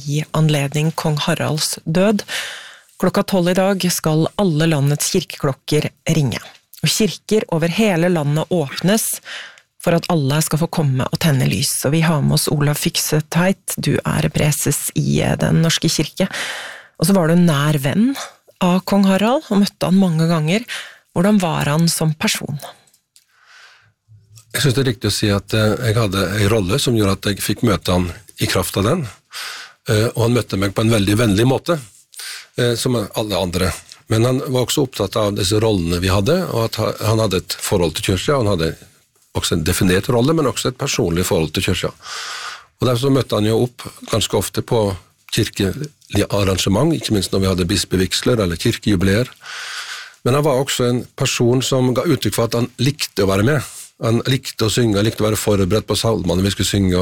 i anledning kong Haralds død. 12:00 i dag skal alle landets kirkeklokker ringe. Og kirker over hele landet åpnes for at alle skal få komme og tenne lys. Og vi har med oss Olav Fykse-Tveit, du preses i Den norske kirke. Og så var du nær venn av kong Harald, og møtte han mange ganger. Hvordan var han som person? Jeg synes det riktig å si at jeg hadde en rolle som gjorde at jeg fikk møte han i kraft av den. Og han møtte meg på en veldig vennlig måte, som alle andre. Men han var også opptatt av disse rollene vi hadde, og at han hadde et forhold til kyrkja. Han hadde også en definert rolle, men også et personlig forhold til kyrkja. Og derfor så møtte han jo opp ganske ofte på kirkelige arrangement, ikke minst når vi hadde bispevigsler eller kirkejubileer. Men han var også en person som ga uttrykk for at han likte å være med. Han likte å synge, han likte å være forberedt på salmene vi skulle synge,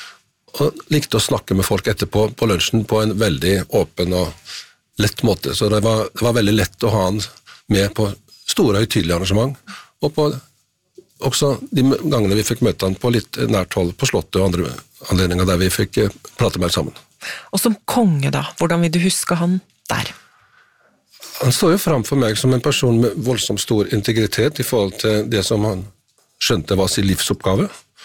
og likte å snakke med folk etterpå på lunsjen på en veldig åpen og lett måte. Så det var veldig lett å ha han med på store høytidelige arrangement, og på også de gangene vi fikk møte han på litt nært hold på slottet og andre anledninger der vi fikk prate mer sammen. Og som konge da, hvordan vil du huske han der? Han står jo frem for meg som en person med voldsomt stor integritet i forhold til det som han skjønte var sin livsoppgave.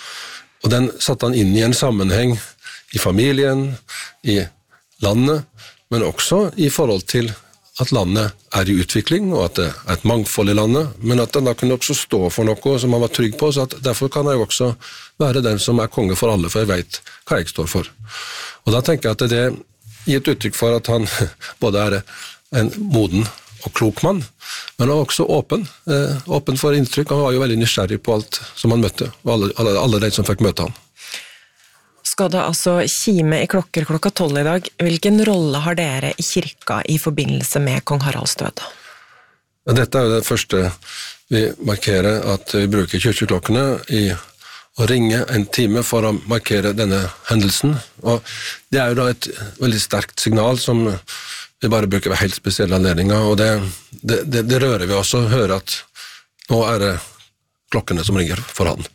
Og den satte han inn i en sammenheng i familien, i landet, men også i forhold til at landet i utvikling, og at det et mangfold i landet, men at han da kunne også stå for noe som han var trygg på, så at derfor kan jeg også være den som konge for alle, for jeg vet hva jeg står for. Og da tenker jeg at det gir et uttrykk for at han både en moden og klok mann, men han var også åpen for inntrykk. Han var jo veldig nysgjerrig på alt som han møtte, og alle de som fikk møte han. Skal det altså kime i klokker 12:00 i dag. Hvilken rolle har dere i kirka i forbindelse med kong Haralds død? Dette jo det første vi markerer, at vi bruker kirkeklokkene i å ringe en time for å markere denne hendelsen. Og det jo da et veldig sterkt signal som vi bare bruker ved helt spesielle anledninger, og det rører vi også, hører at nå det klokkene som ringer for han.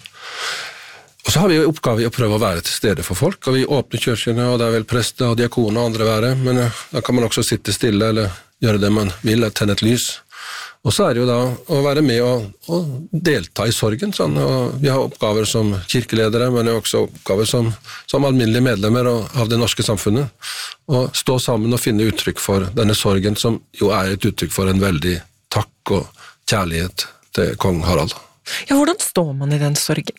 Og så har vi jo oppgave i å prøve å være til stede for folk, og vi åpner kyrkjene, og det vel prester og diakoner og andre være, men da kan man også sitte stille eller gjøre det man vil, eller tenne et lys. Og så det jo da å være med og delta i sorgen, sånn, og vi har oppgaver som kirkeledere, men også oppgaver som alminnelige medlemmer av det norske samfunnet, og stå sammen og finne uttrykk for denne sorgen, som jo et uttrykk for en veldig takk og kjærlighet til kong Harald. Ja, hvordan står man i den sorgen?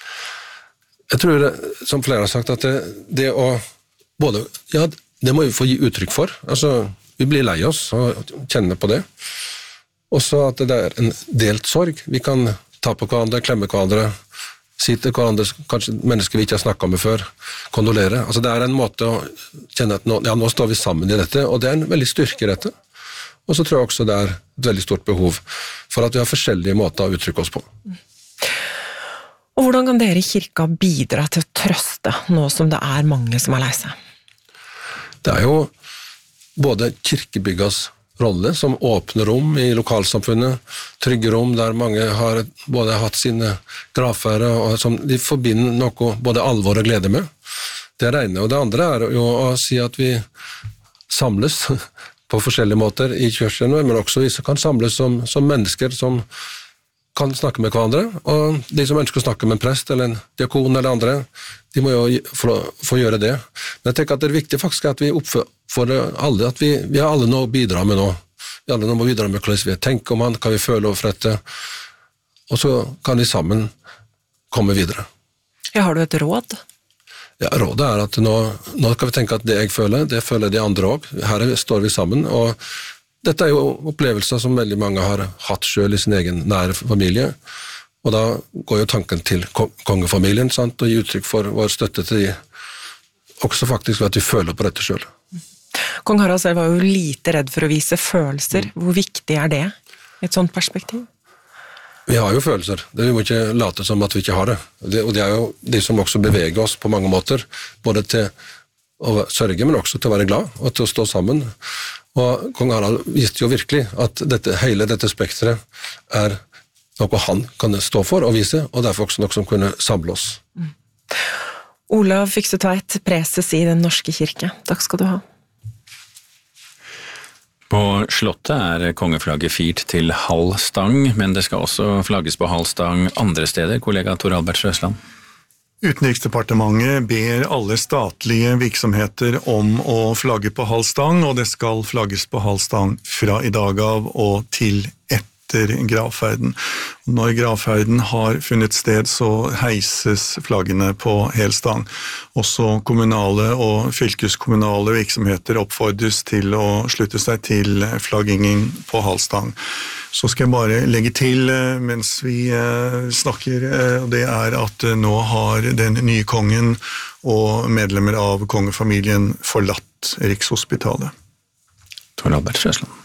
Jeg tror, som flere har sagt, at det å både, ja, det må vi få gi uttrykk for. Altså, vi blir lei oss og kjenner på det. Også at det en delt sorg. Vi kan ta på hverandre, klemme hverandre, si til hverandre, kanskje mennesker vi ikke har snakket med før, kondolere. Altså, det en måte å kjenne at nå står vi sammen i dette, og det en veldig styrke i dette. Og så tror jeg også det et veldig stort behov for at vi har forskjellige måter å uttrykke oss på. Og hvordan kan dere i kirka bidra til å trøste nå som det mange som lei seg? Det jo både kirkebyggas rolle som åpner rom i lokalsamfunnet, trygge rom der mange har både hatt sine gravfære og som de forbinder noe både alvor og glede med. Det ene, og det andre jo å si at vi samles på forskjellige måter i kyrkjene, men også vi kan samles som mennesker som kan snakke med hverandre, og de som ønsker å snakke med en prest eller en diakon eller andre, de må jo få gjøre det. Men jeg tenker at det viktige faktisk at vi oppfordrer alle, at vi har alle noe å bidra med nå. Vi alle må bidra med hvordan vi tenker om han, hva vi føler overfor dette, og så kan vi sammen komme videre. Ja, har du et råd? Ja, rådet at nå skal vi tenke at det jeg føler, det føler de andre også. Her står vi sammen, og dette jo opplevelser som veldig mange har hatt selv i sin egen nære familie, og da går jo tanken til kongefamilien, sant, og gi uttrykk for vår støtte til de, også faktisk ved at vi føler på dette selv. Kong Harald selv var jo lite redd for å vise følelser. Hvor viktig det i et sånt perspektiv? Vi har jo følelser. Vi må ikke late som at vi ikke har det. Og det jo det som også beveger oss på mange måter, både til å sørge, men også til å være glad, og til å stå sammen. Og kong Harald viste jo virkelig at hele dette spektret noe han kan stå for og vise, og derfor også noe som kunne samle oss. Olav Fyksetveit, preses i Den norske kirke. Takk skal du ha. På Slottet kongeflagget firt til halv stang, men det skal også flagges på halv stang andre steder, kollega Tor Albert Frøsland. Utenriksdepartementet ber alle statlige virksomheter om å flagge på halv stang, og det skal flagges på halv stang fra i dag av og til etter gravferden. Når gravferden har funnet sted, så heises flaggene på hel stang. Også kommunale og fylkeskommunale virksomheter oppfordres til å slutte seg til flaggingen på halv stang. Så skal jeg bare legge til mens vi snakker, og det at nå har den nye kongen og medlemmer av kongefamilien forlatt Rikshospitalet. Tor Albert Frøsland.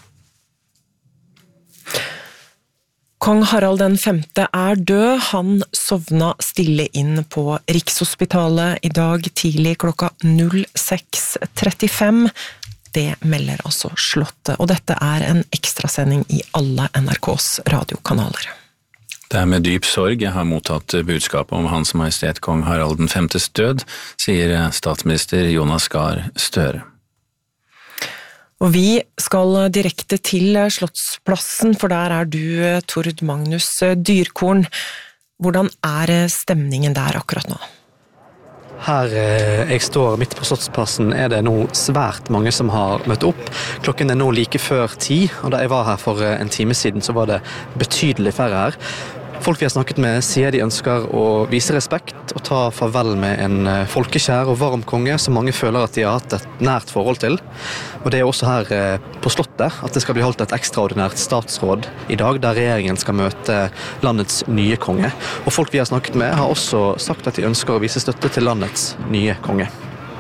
Kong Harald den 5. død. Han sovna stille inn på Rikshospitalet i dag tidlig klokka 06:35. Det melder altså Slottet, og dette en ekstrasending i alle NRKs radiokanaler. Det med dyp sorg jeg har mottatt budskapet om Hans Majestet Kong Harald den 5.s død, sier statsminister Jonas Gahr Støre. Og vi skal direkte til Slottsplassen, for der du, Tord Magnus Dyrkorn. Hvordan stemningen der akkurat nå? Her jeg står midt på Slottsplassen det nå svært mange som har møtt opp. Klokken nå like før 10, og da jeg var her for en time siden så var det betydelig færre her. Folk vi har snakket med sier de ønsker å vise respekt og ta farvel med en folkekjær og varm konge som mange føler at de har hatt et nært forhold til. Og det også her på Slottet at det skal bli holdt et ekstraordinært statsråd i dag der regjeringen skal møte landets nye konge. Og folk vi har snakket med har også sagt at de ønsker å vise støtte til landets nye konge.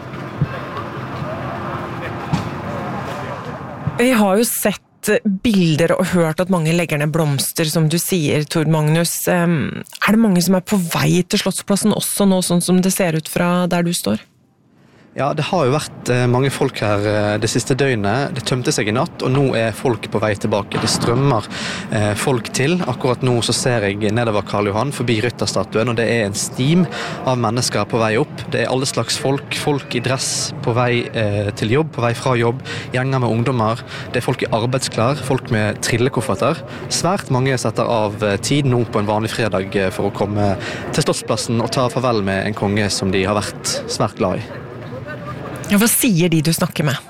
Vi har jo sett bilder og hørt at mange legger ned blomster, som du sier, Tord Magnus. Det mange som på vei til Slottsplassen også nå, sånn som det ser ut fra der du står? Ja, det har jo vært mange folk her det siste døgnet. Det tømte seg i natt, og nå folk på vei tilbake. Det strømmer folk til. Akkurat nå så ser jeg nedover Karl Johan, forbi Rytterstatuen, og det en stim av mennesker på vei opp. Det alle slags folk. Folk i dress på vei til jobb, på vei fra jobb. Gjenger med ungdommer. Det folk i arbeidsklar, folk med trillekofferter. Svært mange setter av tid nå på en vanlig fredag for å komme til Slottsplassen og ta farvel med en konge som de har vært svært glad i. Ja, hva sier de du snakker med?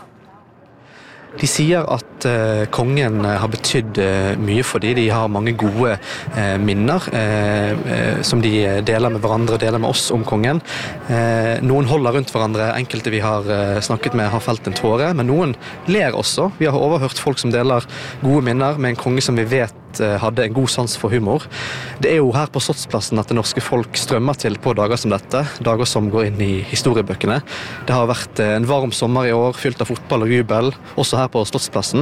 De sier at kongen har betydd mye for dem. De har mange gode minner som de deler med hverandre, deler med oss om kongen. Noen holder rundt hverandre, enkelte vi har snakket med har felt en tåre, men noen ler også. Vi har overhørt folk som deler gode minner med en konge som vi vet hadde en god sans for humor. Det jo her på Slottsplassen at det norske folk strømmer til på dager som dette, dager som går inn i historiebøkene. Det har vært en varm sommer i år, fylt av fotball og jubel, også her på Slottsplassen.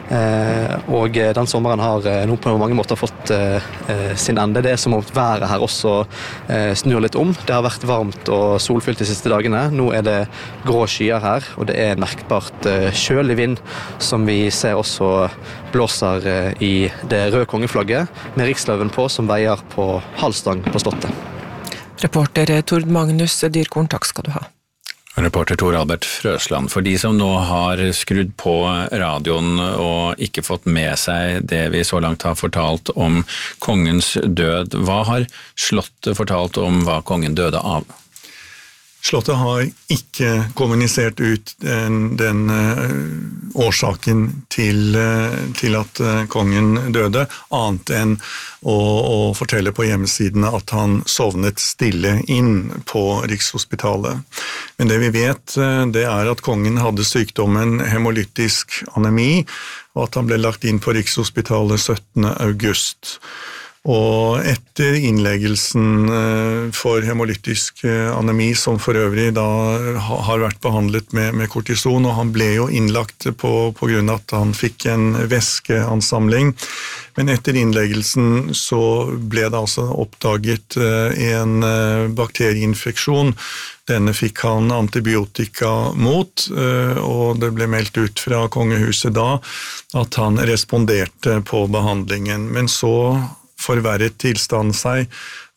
Og den sommeren har nå på mange måter fått sin ende. Det som om været her også snur litt om. Det har vært varmt og solfylt de siste dagene. Nå det grå skyer her, og det merkbart kjølig vind, som vi ser også blåser i det røde kongeflagget, med riksløven på, som veier på halvstang på Slottet. Reporter Tord Magnus Dyrkorn, takk skal du ha. Reporter Tor Albert Frøsland, for de som nå har skrudd på radioen og ikke fått med seg det vi så langt har fortalt om kongens død, hva har Slottet fortalt om hva kongen døde av? Slottet har ikke kommunisert ut den årsaken til at kongen døde, annet enn å fortelle på hjemmesidene at han sovnet stille inn på Rikshospitalet. Men det vi vet, det at kongen hadde sykdommen hemolytisk anemi, og at han ble lagt inn på Rikshospitalet 17. august. Og etter innleggelsen for hemolytisk anemi, som for øvrig da har vært behandlet med kortison, og han ble jo innlagt på grunn av at han fikk en væskeansamling, men etter innleggelsen så ble det altså oppdaget en bakterieinfeksjon. Denne fikk han antibiotika mot, og det ble meldt ut fra kongehuset da at han responderte på behandlingen. Men så forverret tilstanden seg,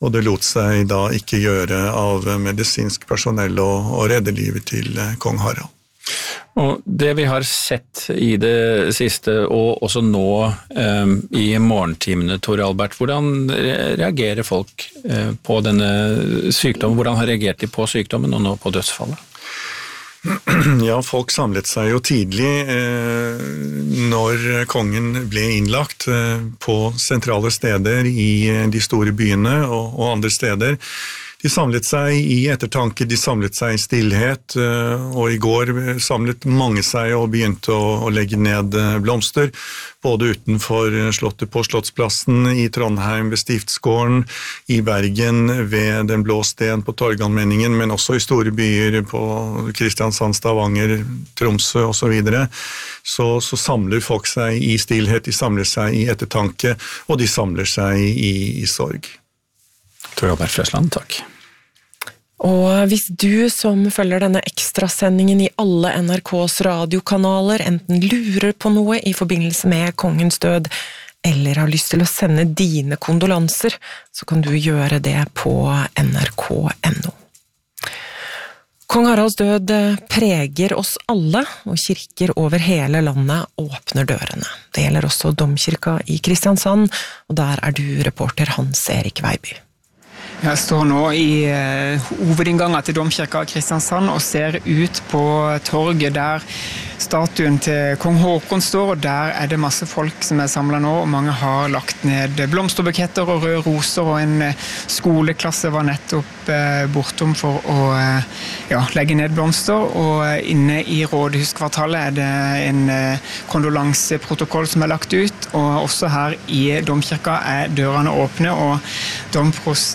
og det lot seg da ikke gjøre av medisinsk personell å redde livet til kong Harald. Og det vi har sett i det siste, og også nå i morgentimene, Tor Albert, hvordan reagerer folk på denne sykdommen? Hvordan har reagert de på sykdommen og nå på dødsfallet? Ja, folk samlet seg jo tidlig når kongen ble innlagt på sentrale steder i de store byene og andre steder. De samlet seg i ettertanke, de samlet seg i stillhet, og i går samlet mange seg og begynte å legge ned blomster, både utenfor slottet på Slottsplassen, i Trondheim ved Stiftsgården, i Bergen ved Den blå sten på Torgallmenningen, men også i store byer på Kristiansand, Stavanger, Tromsø og så videre. Så samler folk seg i stillhet, de samler seg i ettertanke, og de samler seg i sorg. Tor Albert Frøsland, takk. Og hvis du som følger denne ekstrasendingen i alle NRKs radiokanaler enten lurer på noe i forbindelse med kongens død, eller har lyst til å sende dine kondolanser, så kan du gjøre det på nrk.no. Kong Haralds død preger oss alle, og kirker over hele landet åpner dørene. Det gjelder også Domkirka i Kristiansand, og der er du reporter Hans Erik Veiby. Jeg står nå i hovedinngangen til Domkirka i Kristiansand og ser ut på torget der statuen til kong Håkon står, og der er det masse folk som er samlet nå, og mange har lagt ned blomsterbuketter og røde roser, og en skoleklasse var nettopp bortom for å legge ned blomster, og inne i rådhuskvartalet er det en kondolanseprotokoll som er lagt ut, og også her i Domkirka er dørene åpne, og domprost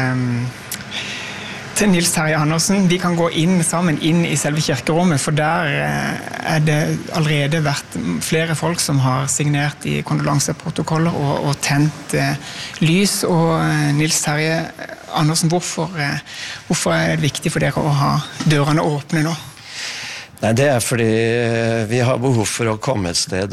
til Nils Terje Andersen, de kan gå sammen inn i selve kirkerommet, for der er det allerede vært flere folk som har signert i kondolanseprotokoller og tent lys. Og Nils Terje Andersen, hvorfor er det viktig for dere å ha dørene åpne nå? Nei, det er fordi vi har behov for å komme et sted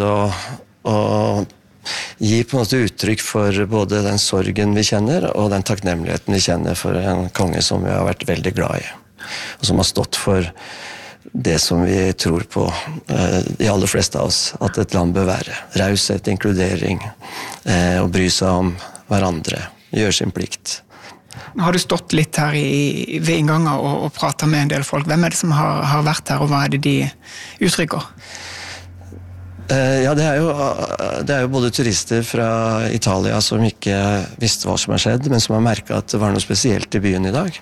og gi på en måte uttrykk for både den sorgen vi kjenner og den takknemligheten vi kjenner for en konge som vi har vært veldig glad i, og som har stått for det som vi tror på, de aller fleste av oss, at et land bør være. Raushet, inkludering, og bry seg om hverandre, gjøre sin plikt. Har du stått litt her ved inngangen og pratet med en del folk? Hvem er det som har vært her, og hva er det de uttrykker? Ja, det er jo både turister fra Italia som ikke visste hva som har skjedd, men som har merket at det var noe spesielt i byen i dag.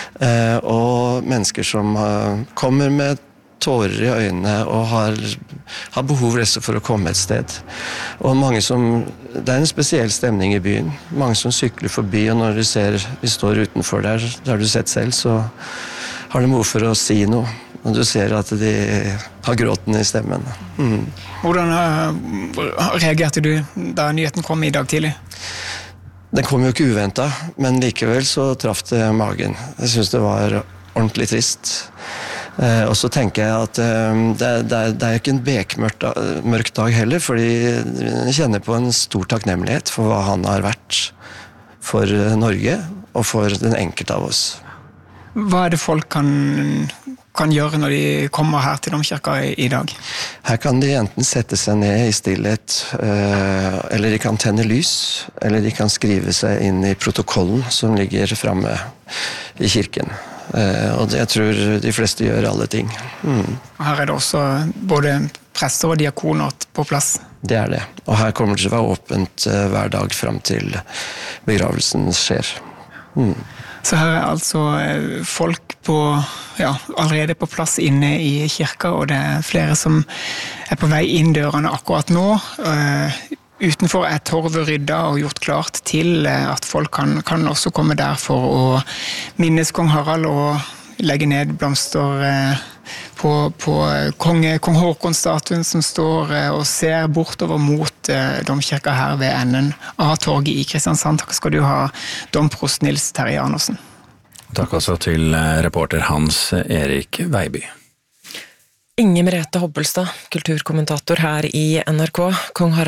Og mennesker som kommer med tårer i øynene og har behov for å komme et sted. Og det er en spesiell stemning i byen. Mange som sykler forbi, og når vi står utenfor der, det har du sett selv, så har de behov for å si noe. Og du ser at de har gråten i stemmen. Hvordan reagerte du da nyheten kom i dag tidlig? Den kom jo ikke uventet, men likevel så traff det magen. Jeg synes det var ordentlig trist. Og så tenker jeg at det er ikke en bekmørk dag heller, fordi jeg kjenner på en stor takknemlighet for hva han har vært for Norge og for den enkelte av oss. Hva er det folk kan gjøre når de kommer her til Domkirka i dag? Her kan de enten sette seg ned i stillhet, eller de kan tenne lys, eller de kan skrive seg inn i protokollen som ligger fremme i kirken. Og jeg tror de fleste gjør alle ting. Her er det også både prester og diakoner på plass? Det er det. Og her kommer det til å være åpent hver dag frem til begravelsen skjer. Så her er altså folk allerede på plass inne i kirka, og det er flere som er på vei inn dørene akkurat nå. Utenfor er torvet rydda og gjort klart til at folk kan også komme der for å minnes kong Harald og legge ned blomster på kong Håkon-statuen som står og ser bortover mot Domkirka her ved enden av torget i Kristiansand. Takk skal du ha, domprost Nils Terje Andersen. Takk også til reporter Hans Erik Veiby. Inger Merete Hobbelstad, kulturkommentator her i NRK. Kong Harald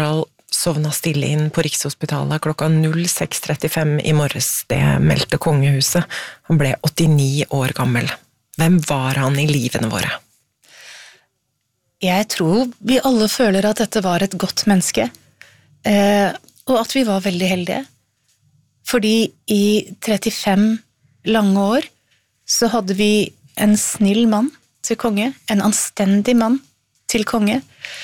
sovna stille inn på Rikshospitalet klokka 06:35 i morges. Det meldte kongehuset. Han ble 89 år gammel. Hvem var han i livene våre? Jeg tror vi alle føler at dette var et godt menneske, og at vi var veldig heldige. Fordi i 35 lange år så hadde vi en snill mann til konge, en anstendig mann til konge,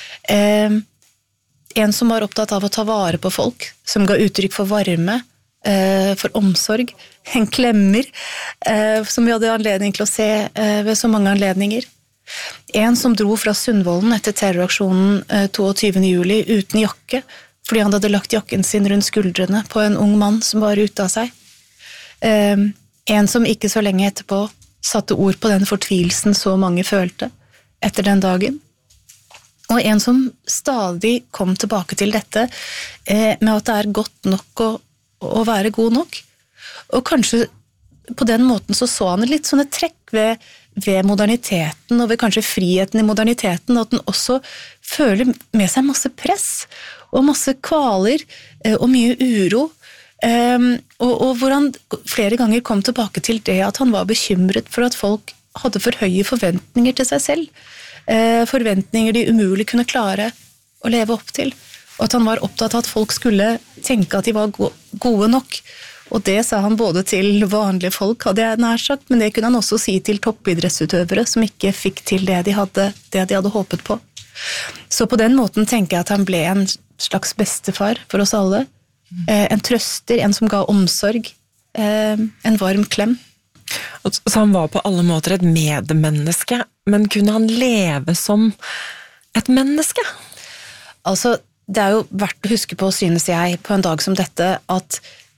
en som var opptatt av å ta vare på folk, som ga uttrykk for varme, for omsorg, en klemmer, som vi hadde anledning til å se ved så mange anledninger. En som dro fra Sundvolden etter terroraksjonen 22. juli uten jakke, fordi han hadde lagt jakken sin rundt skuldrene på en ung mann som var ute av seg. En som ikke så lenge etterpå satte ord på den fortvilelsen så mange følte etter den dagen. Og en som stadig kom tilbake til dette med at det er godt nok å være god nok. Og kanskje på den måten så han litt sånne trekk ved moderniteten og ved kanskje friheten i moderniteten, at den også føler med seg masse press og masse kvaler og mye uro, og hvor han flere ganger kom tilbake til det at han var bekymret for at folk hadde for høye forventninger til seg selv, forventninger de umulig kunne klare å leve opp til, og at han var opptatt av at folk skulle tenke at de var gode nok. Og det sa han både til vanlige folk, hadde jeg nær sagt, men det kunne han også si til toppidrettsutøvere som ikke fikk til det de hadde håpet på. Så på den måten tenker jeg at han ble en slags bestefar for oss alle. En trøster, en som ga omsorg, en varm klem. Så han var på alle måter et medmenneske, men kunne han leve som et menneske? Altså, det er jo verdt å huske på, synes jeg, på en dag som dette, at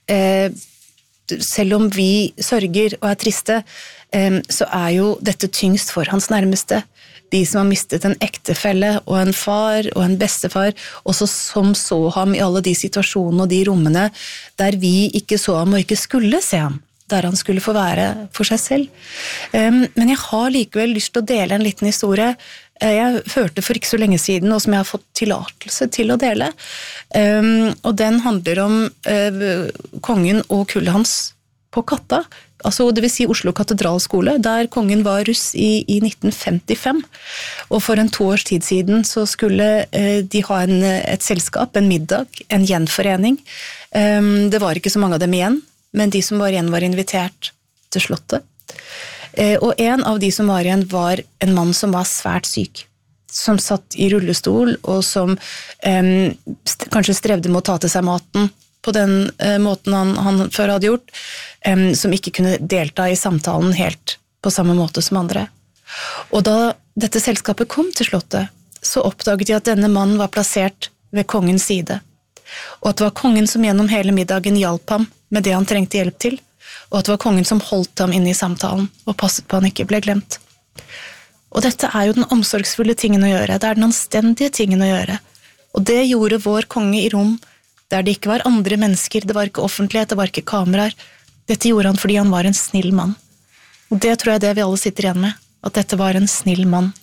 selv om vi sørger og er triste, så er jo dette tyngst for hans nærmeste. De som har mistet en ektefelle og en far og en bestefar, også som så ham i alle de situasjonene og de rommene der vi ikke så ham og ikke skulle se ham, der han skulle få være for seg selv. Men jeg har likevel lyst til å dele en liten historie jeg hørte for ikke så lenge siden, og som jeg har fått tillatelse til å dele. Og den handler om kongen og kullet hans på Katta, altså det vil si Oslo Katedralskole, der kongen var russ i 1955. Og for en 2 års tid siden så skulle de ha et selskap, en middag, en gjenforening. Det var ikke så mange av dem igjen, men de som var igjen var invitert til slottet. Og en av de som var igjen var en mann som var svært syk, som satt i rullestol og som kanskje strevde med å ta til seg maten på den måten han før hadde gjort, som ikke kunne delta i samtalen helt på samme måte som andre. Og da dette selskapet kom til slottet, så oppdaget de at denne mannen var plassert ved kongens side, og at det var kongen som gjennom hele middagen hjalp ham med det han trengte hjelp til, og at det var kongen som holdt ham inne i samtalen og passet på han ikke ble glemt. Og dette er jo den omsorgsfulle tingen å gjøre, det er den anstendige tingen å gjøre. Og det gjorde vår konge i Rom, der det ikke var andre mennesker, det var ikke offentlighet, det var ikke kameraer. Dette gjorde han fordi han var en snill mann. Og det tror jeg det vi alle sitter igjen med, at dette var en snill mann.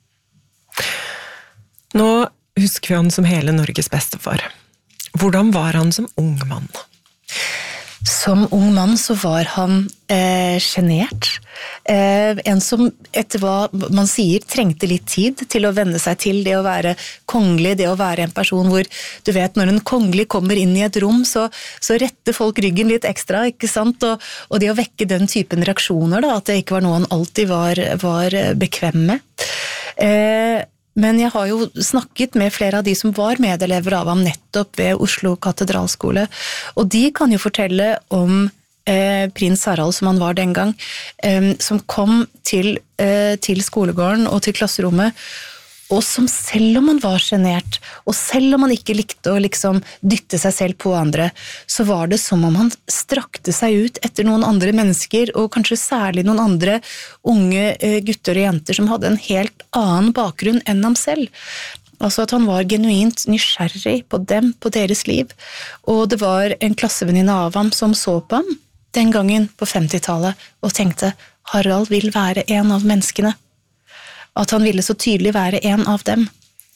Nå husker vi han som hele Norges bestefar. Hvordan var han som ung mann? Som ung mann så var han genert. En som etter hva man sier trengte litt tid til å venne seg til det å være kongelig, det å være en person hvor du vet når en kongelig kommer inn i et rom så retter folk ryggen litt ekstra, ikke sant? Og det å vekke den typen reaksjoner da, at det ikke var noe han alltid var bekvem med. Men jeg har jo snakket med flere av de som var medelever av ham nettopp ved Oslo Katedralskole, og de kan jo fortelle om prins Harald, som han var den gang, som kom til skolegården og til klasserommet, og som selv om han var genert, og selv om han ikke likte å liksom dytte seg selv på andre, så var det som om han strakte seg ut etter noen andre mennesker, og kanskje særlig noen andre unge gutter og jenter som hadde en helt annen bakgrunn enn ham selv. Altså at han var genuint nysgjerrig på dem, på deres liv, og det var en klassevenninne av ham som så på ham den gangen på 50-tallet, og tenkte, Harald vil være en av menneskene. At han ville så tydelig være en av dem.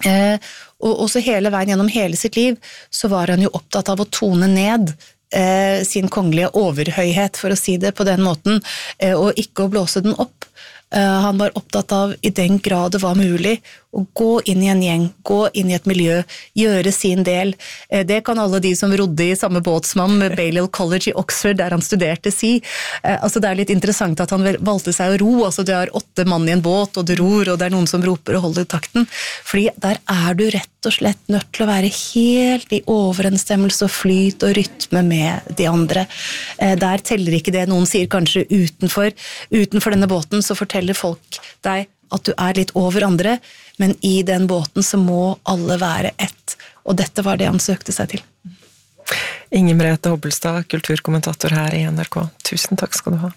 Og også hele veien gjennom hele sitt liv, så var han jo opptatt av å tone ned sin kongelige overhøyhet, for å si det på den måten, og ikke å blåse den opp. Han var opptatt av, i den grad det var mulig, å gå inn i en gjeng, gå inn i et miljø, gjøre sin del. Det kan alle de som rodde i samme båt som ham, Balliol College i Oxford, der han studerte, si. Altså det litt interessant at han valgte seg å ro, altså det 8 mann i en båt, og du ror, og det noen som roper og holder takten. Fordi der du rett og slett nødt til å være helt i overensstemmelse og flyt og rytme med de andre. Der teller ikke det noen sier kanskje utenfor denne båten, så forteller folk deg at du litt over andre, men i den båten så må alle være ett, og dette var det han søkte seg til. Inger Merete Hobbelstad, kulturkommentator her i NRK. Tusen takk skal du ha.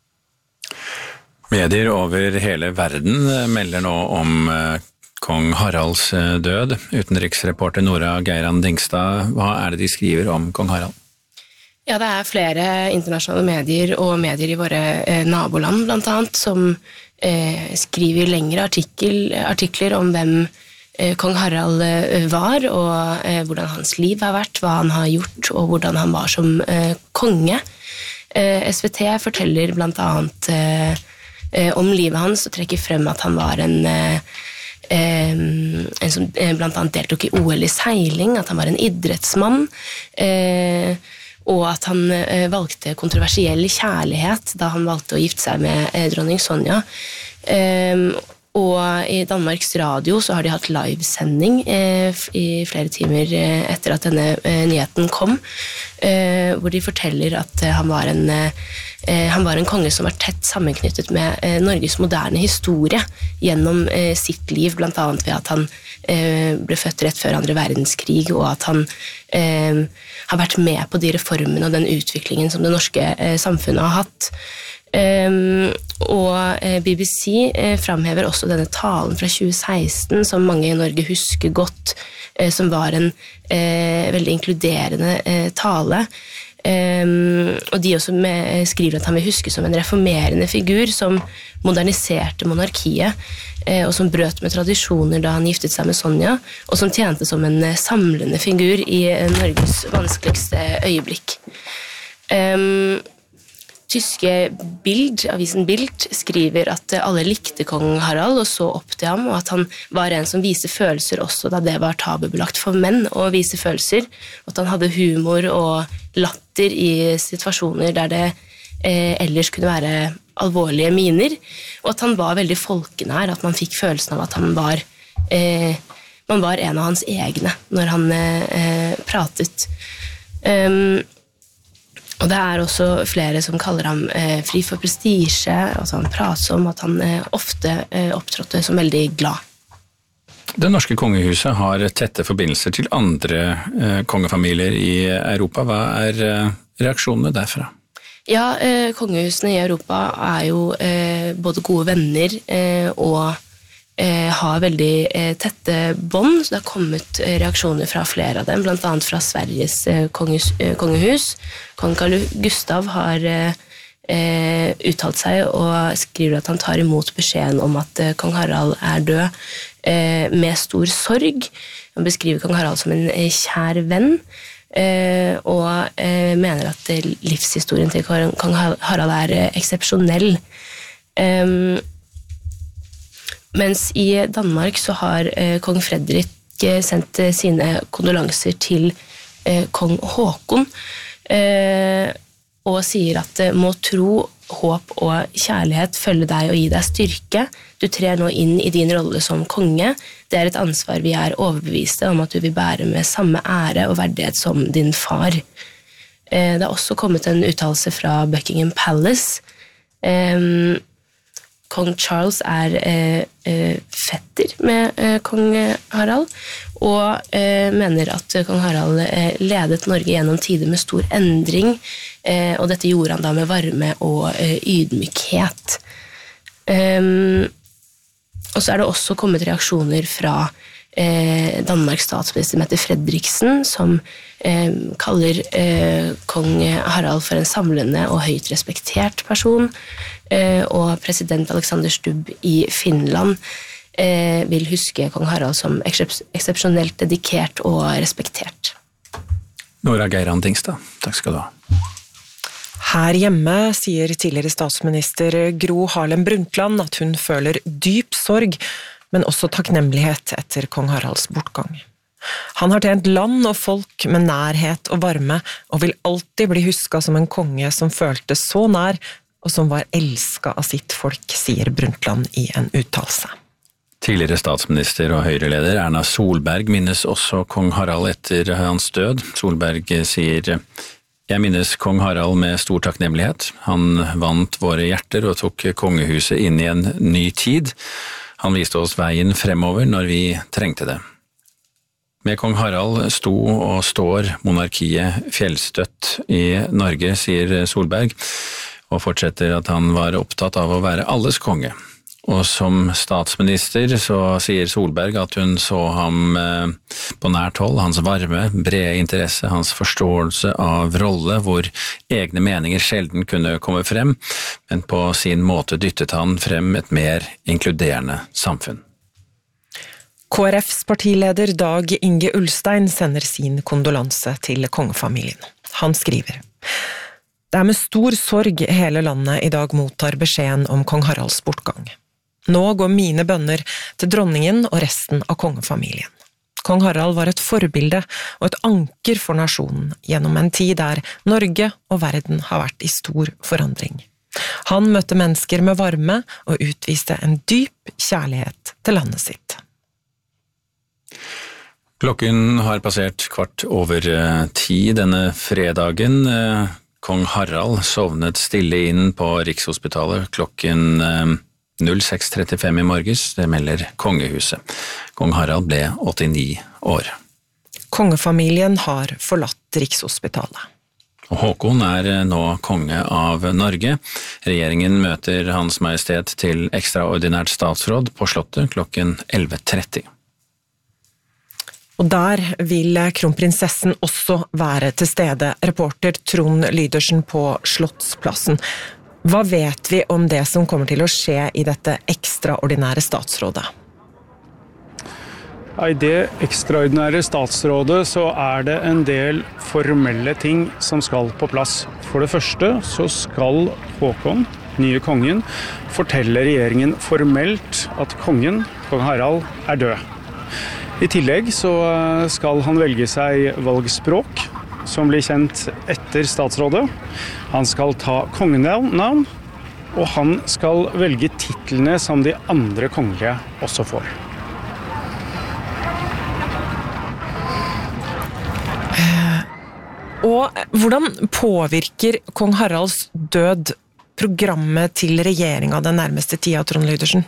Medier over hele verden melder nå om kong Haralds død. Utenriksreporter Nora Geiran Dingstad, hva det de skriver om kong Harald? Ja, det flere internasjonale medier og medier i våre naboland blant annet, som skriver lengre artikler om hvem kong Harald var, og hvordan hans liv har vært, hva han har gjort, og hvordan han var som konge. SVT forteller blant annet om livet hans, og trekker frem at han var en som blant annet deltok i OL i seiling, at han var en idrettsmann, og at han valgte kontroversiell kjærlighet da han valgte å gifte seg med dronning Sonja. Og i Danmarks Radio så har de hatt livesending i flere timer etter at denne nyheten kom, hvor de forteller at han var en konge som var tett sammenknyttet med Norges moderne historie gjennom sitt liv, blant annet ved at han ble født rett før andre verdenskrig, og at han har vært med på de reformene og den utviklingen som det norske samfunnet har hatt. Og BBC framhever også denne talen fra 2016 som mange i Norge husker godt, som var en veldig inkluderende tale. Og de også skriver at han vil huske som en reformerende figur som moderniserte monarkiet, og som brøt med tradisjoner da han giftet seg med Sonja, og som tjente som en samlende figur i Norges vanskeligste øyeblikk. Tyske avisen Bild skriver at alle likte kong Harald og så opp til ham, og at han var en som viste følelser også da det var tabubelagt for menn å vise følelser, og at han hadde humor og latter i situasjoner der det ellers kunne være alvorlige miner, og at han var veldig folkenær, at man fikk følelsen av at man var en av hans egne når han pratet. Og det også flere som kaller ham fri for prestisje, altså han prater om at han ofte opptrådte som veldig glad. Det norske kongehuset har tette forbindelser til andre kongefamilier i Europa. Hva reaksjonene derfra? Ja, kongehusene i Europa jo både gode venner og har veldig tette bånd, så det har kommet reaksjoner fra flere av dem, blant annet fra Sveriges kongehus. Kong Carl Gustav har uttalt seg og skriver at han tar imot beskjeden om at kong Harald død med stor sorg. Han beskriver kong Harald som en kjær venn, og mener at livshistorien til kong Harald eksepsjonell. Mens i Danmark så har kong Frederik sendt sine kondolanser til kong Håkon, og sier at må tro, håp og kjærlighet følge deg og gi deg styrke. Du trer nå inn i din rolle som konge. Det et ansvar vi overbeviste om at du vil bære med samme ære og verdighet som din far. Det har også kommet en uttalelse fra Buckingham Palace. Kong Charles fetter med kong Harald, og mener at kong Harald ledet Norge gjennom tider med stor endring, og dette gjorde han da med varme og ydmykhet. Og så det også kommet reaksjoner fra Danmarks statsminister Mette Frederiksen, som kaller kong Harald for en samlende og høyt respektert person, og president Alexander Stubb i Finland vil huske kong Harald som eksepsjonelt dedikert og respektert. Nora Geiran Dingstad, takk skal du ha. Her hjemme sier tidligere statsminister Gro Harlem Brundtland at hun føler dyp sorg, men også takknemlighet etter kong Haralds bortgang. Han har tjent land og folk med nærhet og varme, og vil alltid bli husket som en konge som følte så nær, og som var elsket av sitt folk, sier Brundtland i en uttalelse. Tidligere statsminister og høyreleder Erna Solberg minnes også kong Harald etter hans død. Solberg sier: «Jeg minnes kong Harald med stor takknemlighet. Han vant våre hjerter og tok kongehuset inn i en ny tid. Han viste oss veien fremover når vi trengte det. Med kong Harald sto og står monarkiet fjellstøtt i Norge», sier Solberg, og fortsetter at han var opptatt av å være alles konge. Og som statsminister så sier Solberg at hun så ham på nært hold, hans varme, brede interesse, hans forståelse av rolle, hvor egne meninger sjelden kunne komme frem, men på sin måte dyttet han frem et mer inkluderende samfunn. KrFs partileder Dag Inge Ulstein sender sin kondolanse til kongefamilien. Han skriver: «Det er med stor sorg hele landet i dag mottar beskjeden om kong Haralds bortgang. Nå går mine bønner til dronningen og resten av kongefamilien. Kong Harald var et forbilde og et anker for nasjonen gjennom en tid der Norge og verden har vært i stor forandring. Han møtte mennesker med varme og utviste en dyp kjærlighet til landet sitt.» Klokken har passert 10:15 denne fredagen. Kong Harald sovnet stille inn på Rikshospitalet klokken 06:35 i morges, det melder kongehuset. Kong Harald ble 89 år. Kongefamilien har forlatt Rikshospitalet. Og Håkon er nå konge av Norge. Regjeringen møter Hans Majestet til ekstraordinært statsråd på Slottet klokken 11:30. Og der vil kronprinsessen også være til stede, reporter Trond Lydersen på Slottsplassen. Hva vet vi om det som kommer til å skje i dette ekstraordinære statsrådet? I det ekstraordinære statsrådet så er det en del formelle ting som skal på plass. For det første så skal Håkon, nye kongen, fortelle regjeringen formelt at kong Harald er død. I tillegg så skal han velge seg valgspråk, som blir kjent etter statsrådet. Han skal ta kongenavn, og han skal velge titlene som de andre kongelige også får. Og hvordan påvirker kong Haralds død programmet til regjeringen den nærmeste tida, Trond Lydersen?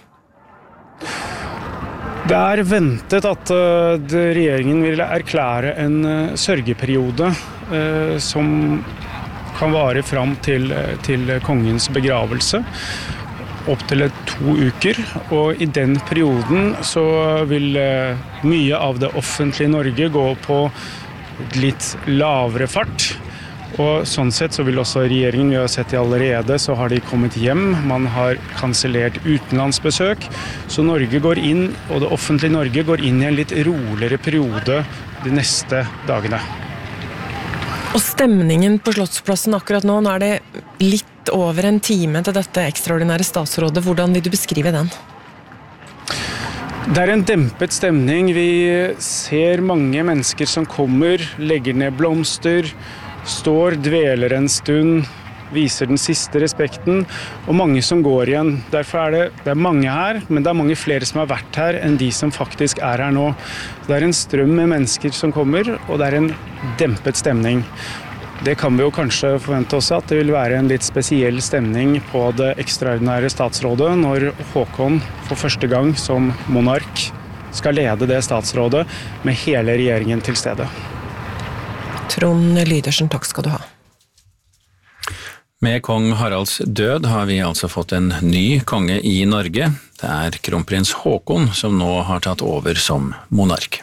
Det er ventet at regjeringen vil erklære en sørgeperiode som kan vare fram til kongens begravelse, opp til 2 uker. Og i den perioden så vil mye av det offentlige Norge gå på litt lavere fart. Og sånn sett så vil også regjeringen, vi har sett det allerede, så har de kommet hjem. Man har kansellert utenlandsbesøk. Så Norge går inn, og det offentlige Norge går inn i en litt roligere periode de neste dagene. Og stemningen på Slottsplassen akkurat nå er det litt over en time til dette ekstraordinære statsrådet. Hvordan vil du beskrive den? Det er en dempet stemning. Vi ser mange mennesker som kommer, legger ned blomster, står, dveler en stund, viser den siste respekten, og mange som går igjen. Derfor er det mange her, men det er mange flere som har vært her enn de som faktisk er her nå. Det er en strøm med mennesker som kommer, og det er en dempet stemning. Det kan vi jo kanskje forvente også, at det vil være en litt spesiell stemning på det ekstraordinære statsrådet, når Håkon for første gang som monark skal lede det statsrådet med hele regjeringen til stede. Trond Lydersen, takk skal du ha. Med kong Haralds død har vi altså fått en ny konge i Norge. Det er kronprins Håkon som nå har tatt over som monark.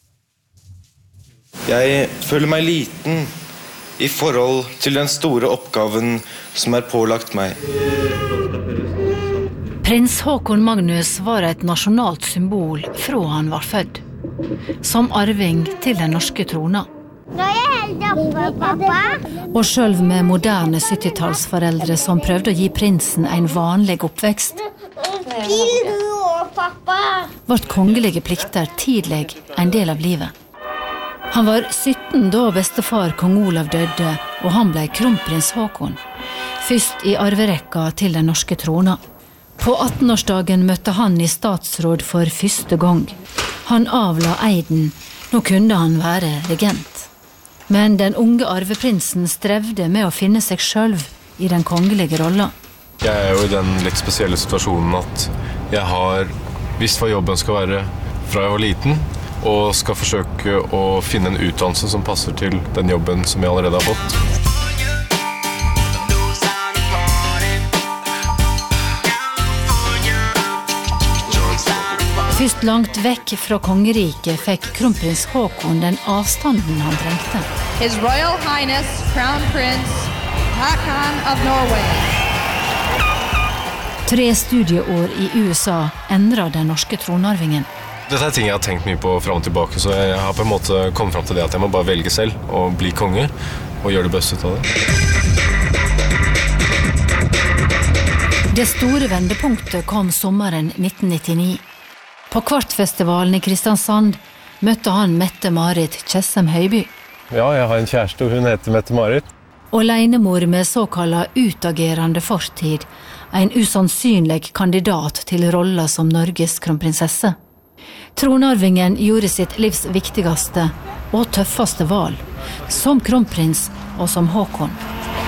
Jeg føler meg liten i forhold til den store oppgaven som er pålagt meg. Prins Håkon Magnus var et nasjonalt symbol fra han var født, som arving til den norske trona. Nå er jeg helt oppe, pappa. Og selv med moderne 70-tallsforeldre som prøvde å gi prinsen en vanlig oppvekst, vart kongelige plikter tidlig en del av livet. Han var 17 da bestefar kong Olav døde, og han ble kronprins Håkon, først i arverekka til den norske trona. På 18-årsdagen møtte han i statsråd for første gang. Han avla eiden, nå kunne han være regent. Men den unge arveprinsen strevde med å finne seg selv i den kongelige rolla. Jeg jo i den litt spesielle situasjonen at jeg har visst hva jobben skal være fra jeg var liten, og skal forsøke å finne en utdannelse som passer til den jobben som jeg allerede har fått. Først langt vekk fra kongeriket fikk kronprins Håkon den avstanden han trengte. His Royal Highness Crown Prince Haakon of Norway. 3 studieår i USA endret den norske tronarvingen. Dette ting jeg har tenkt mye på frem og tilbake, så jeg har på en måte kommet frem til det at jeg må bare velge selv og bli konge og gjøre det beste ut av det. Det store vendepunktet kom sommeren 1999. På Kvartfestivalen i Kristiansand møtte han Mette-Marit Tjessem Høiby. Ja, jeg har en kjæreste, og hun heter Mette-Marit. Og leinemor med såkalla utagerende fortid, en usannsynlig kandidat til rolla som Norges kronprinsesse. Tronarvingen gjorde sitt livs viktigste og tøffeste valg, som kronprins og som Håkon.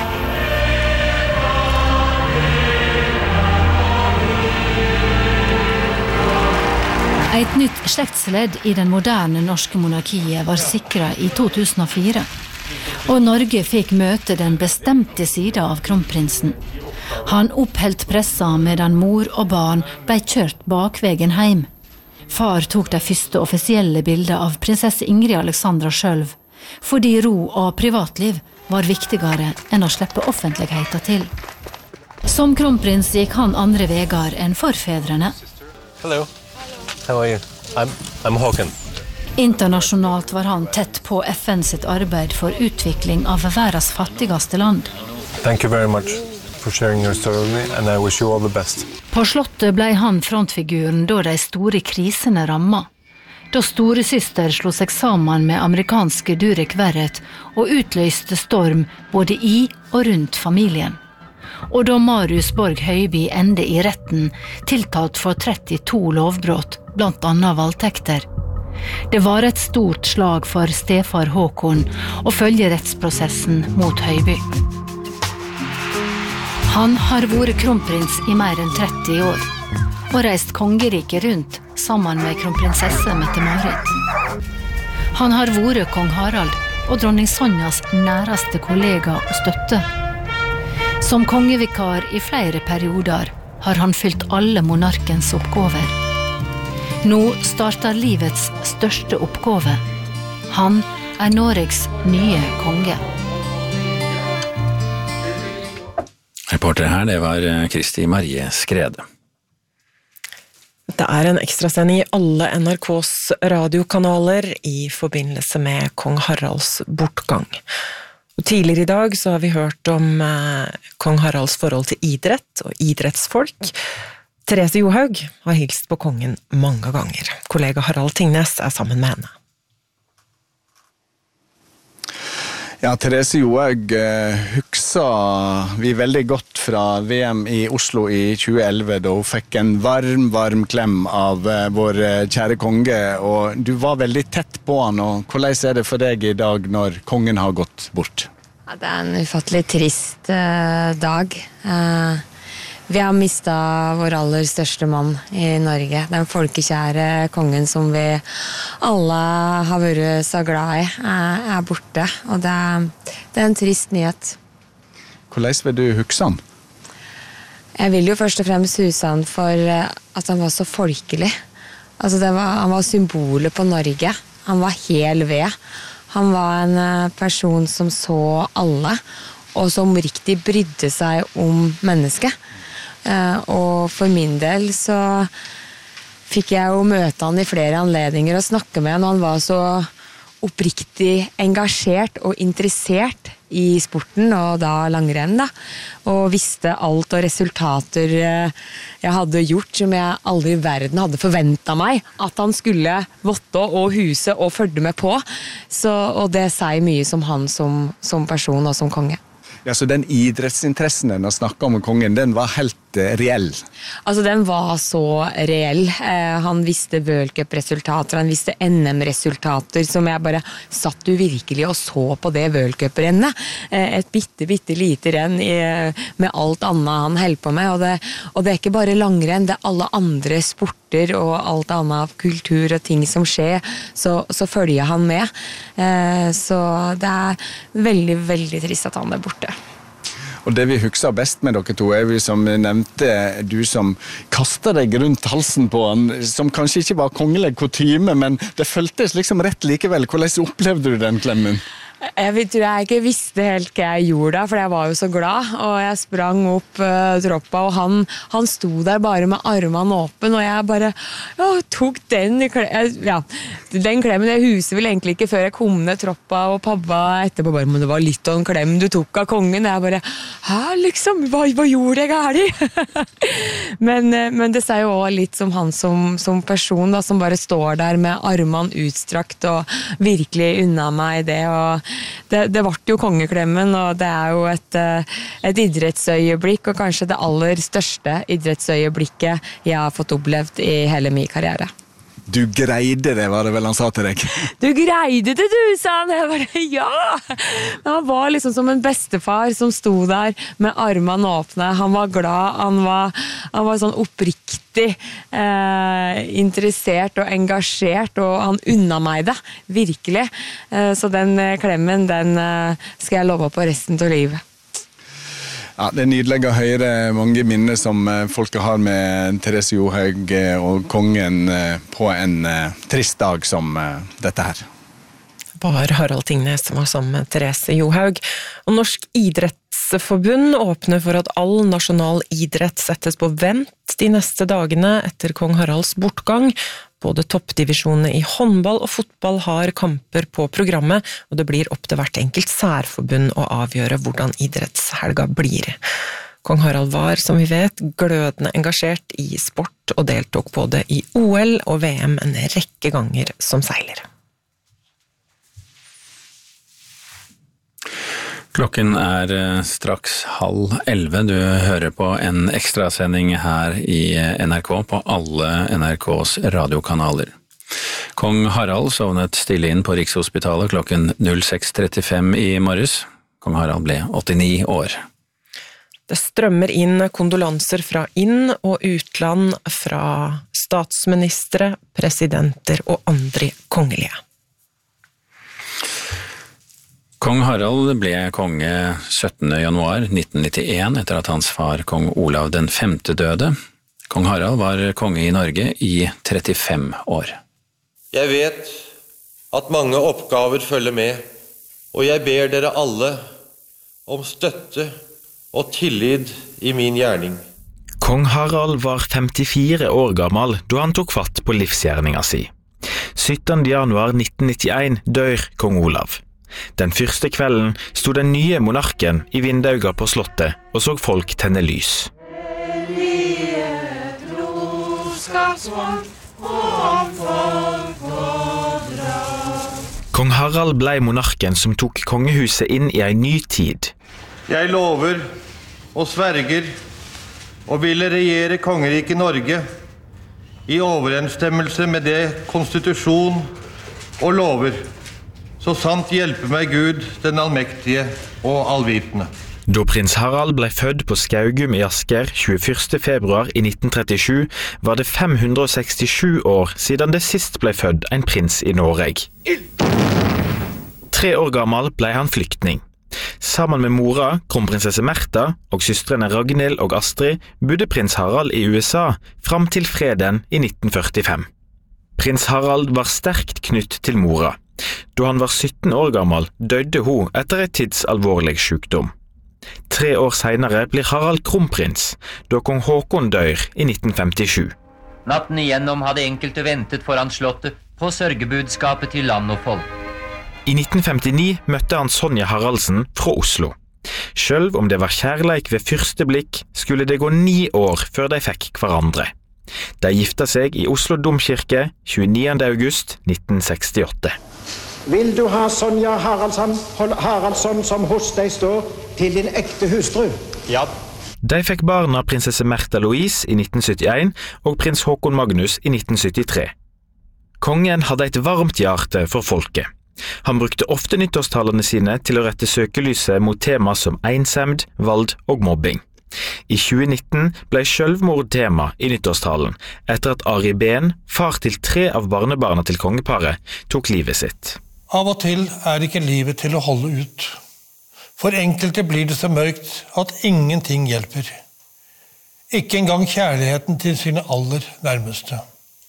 Et nytt slektsledd i den moderne norske monarkiet var sikret i 2004, og Norge fikk møte den bestemte siden av kronprinsen. Han oppholdt pressa medan mor og barn ble kjørt bakvegen hjem. Far tok det første offisielle bildet av prinsesse Ingrid Alexandra selv, fordi ro og privatliv var viktigere enn å slippe offentligheten til. Som kronprins gikk han andre vegar enn forfedrene. Hello. How are you? I'm Håkon. Internasjonalt var han tett på FN sitt arbeid for utvikling av verdens fattigste land. Thank you very much for sharing your story with me, and I wish you all the best. På slottet ble han frontfiguren da de store krisene rammet. Da storesøster slo seg sammen med amerikanske Durek Verrett og utløste storm både i og rundt familien. Og da Marius Borg Høiby endte i retten, tiltalt for 32 lovbrott, blant annet voldtekter. Det var et stort slag for stefar Håkon å følge rettsprosessen mot Høiby. Han har vært kronprins i mer enn 30 år, og reist kongeriket rundt sammen med kronprinsesse Mette-Marit. Han har vært kong Harald og dronning Sonjas næreste kollega og støtte. Som kongevikar i flere perioder har han fylt alle monarkens oppgaver. Nå starter livets største oppgave. Han er Norges nye konge. Reporter her, det var Kristi Marie Skrede. Det er en ekstrasending i alle NRKs radiokanaler i forbindelse med kong Haralds bortgang. Og tidligere i dag så har vi hørt om kong Haralds forhold til idrett og idrettsfolk. Therese Johaug har hilst på kongen mange ganger. Kollega Harald Tingnes er sammen med henne. Ja, Therese Johaug husker vi veldig godt fra VM i Oslo i 2011, da hun fikk en varm klem av vår kjære konge, og du var veldig tett på han, og hvordan er det for deg i dag når kongen har gått bort? Ja, det er en ufattelig trist dag. Vi har mistet vår aller største mann i Norge. Den folkekjære kongen som vi alle har vært så glad i, er borte. Og det er en trist nyhet. Hvordan vil du huske han? Jeg vil jo først og fremst huske han for at han var så folkelig. Altså han var symbolet på Norge. Han var hel ved. Han var en person som så alle, og som riktig brydde seg om mennesket. Og for min del så fikk jeg jo møte han I flere anledninger og snakke med han, og han var så oppriktig engasjert og interessert I sporten, og da langrenn da, og visste alt og resultater jeg hadde gjort som jeg aldri I verden hadde forventet meg at han skulle votte og huse og følge med på, og det sier mye som han som person og som konge. Ja, så den idrettsinteressen den å snakke om kongen, den var helt reell? Altså, den var så reell. Han visste World Cup-resultater, han visste NM-resultater, som jeg bare satt jo virkelig og så på det World Cup-rennet. Et bitte lite renn med alt annet han held på med, og det ikke bare langrenn, det alle andre sporter og alt annet av kultur og ting som skjer, så følger han med. Så det veldig, veldig trist at han borte. Og det vi husker best med dere to vi som nevnte du som kastet deg rundt halsen på han, som kanskje ikke var kongelig kutyme, men det føltes liksom rett likevel. Hvordan opplevde du den klemmen? Jeg tror jeg ikke visste helt hva jeg gjorde, for jeg var jo så glad, og jeg sprang opp troppa, og han sto der bare med armene åpen, og jeg bare tok den klemmen. Jeg huset vel egentlig ikke før jeg kom ned troppa, og pappa etterpå bare, men det var litt av en klem du tok av kongen. Jeg bare, liksom, hva gjorde jeg gærlig? men det sier jo også litt som han som person, da, som bare står der med armene utstrakt, og virkelig unna meg det, og det ble jo kongeklemmen, og det jo et idrettsøyeblikk, og kanskje det aller største idrettsøyeblikket jeg har fått opplevd I hele min karriere. Du greide det, var det vel han sa til deg? Du greide det, du, sa han. Jeg bare, ja! Men han var liksom som en bestefar som sto der med armene åpne. Han var glad, han var sånn oppriktig interessert og engasjert, og han unna meg det, virkelig. Så den klemmen, den skal jeg love på resten av livet. Ja, det nydelig å høre mange minner som folk har med Therese Johaug og kongen på en trist dag som dette her. Var Harald Tingnes som var sammen med Therese Johaug. Og Norsk Idrettsforbund åpner for at all nasjonal idrett settes på vent de neste dagene etter kong Haralds bortgang. Både toppdivisjonene I håndball og fotball har kamper på programmet, og det blir opp til hvert enkelt særforbund å avgjøre hvordan idrettshelga blir. Kong Harald var, som vi vet, glødende engasjert I sport og deltok både I OL og VM en rekke ganger som seiler. Klokken straks 10:30. Du hører på en ekstrasending her I NRK på alle NRKs radiokanaler. Kong Harald sovnet stille inn på Rikshospitalet klokken 06:35 I morges. Kong Harald ble 89 år. Det strømmer inn kondolanser fra inn- og utland, fra statsministre, presidenter og andre kongelige. Kong Harald ble konge 17. januar 1991 etter at hans far kong Olav den 5. døde. Kong Harald var konge I Norge I 35 år. Jeg vet at mange oppgaver følger med, og jeg ber dere alle om støtte og tillit I min gjerning. Kong Harald var 54 år gammel da han tok fatt på livsgjerninga si. 17. januar 1991 dør kong Olav. Den første kvelden sto den nye monarken I vindauga på slottet og så folk tenne lys. Kong Harald ble monarken som tok kongehuset inn I en ny tid. Jeg lover og sverger og ville regjere kongeriket Norge I overensstemmelse med det konstitusjon og lover. Så sant hjelper meg Gud, den allmektige og allvitende. Da prins Harald ble født på Skaugum I Asker 21. februar I 1937, var det 567 år siden det sist ble født en prins I Norge. 3 år gammel ble han flyktning. Sammen med mora, kronprinsesse Märtha og søstrene Ragnhild og Astrid bodde prins Harald I USA fram til freden I 1945. Prins Harald var sterkt knytt til mora. Da han var 17 år gammel, døde hun etter et tidsalvorlig sykdom. 3 år senere blir Harald kronprins, da kong Håkon dør i 1957. Natten igjennom hadde enkelte ventet foran slottet på sørgebudskapet til land og folk. I 1959 møtte han Sonja Haraldsen fra Oslo. Selv om det var kjærleik ved første blikk, skulle det gå 9 år før de fikk hverandre. De gifta seg i Oslo Domkirke 29. august 1968. Vil du ha Sonja Haraldsson som hos deg står til din ekte hustru? Ja. De fikk barna prinsesse Märtha Louise i 1971 og prins Håkon Magnus i 1973. Kongen hadde et varmt hjerte for folket. Han brukte ofte nyttårstalene sine til å rette søkelyset mot tema som ensemd, vald og mobbing. I 2019 ble selvmord tema i nyttårstalen, etter at Ari Behn, far til 3 av barnebarna til kongeparet, tok livet sitt. Av og til ikke livet til å holde ut. For enkelte blir det så mørkt at ingenting hjelper. Ikke engang kjærligheten til sine aller nærmeste.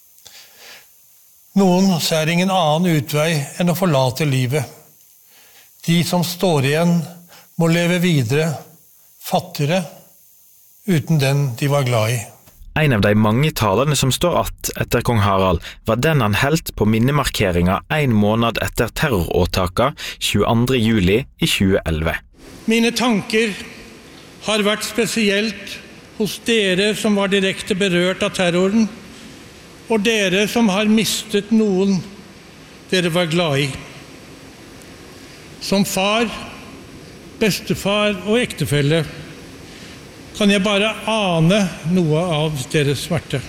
Noen ser ingen annen utvei enn å forlate livet. De som står igjen må leve videre, fattigere, uten den de var glad i. En av de mange talene som står att etter kong Harald var den han helt på minnemarkeringa 1 måned etter terroråtaka 22. juli i 2011. Mine tanker har vært spesielt hos dere som var direkte berørt av terroren, og dere som har mistet noen dere var glad i. Som far, bestefar og ektefelle kan jeg bare ane noe av deres smerte.